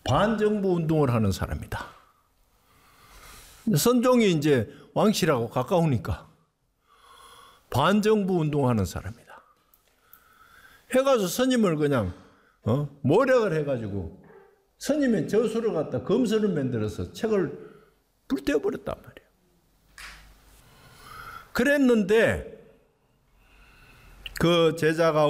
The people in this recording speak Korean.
반정부 운동을 하는 사람이다. 선종이 이제 왕실하고 가까우니까 반정부 운동하는 사람이다. 해가지고 스님을 그냥 모략을 해가지고 스님의 저수를 갖다 검수를 만들어서 책을 불태워버렸단 말이에요. 그랬는데 그 제자가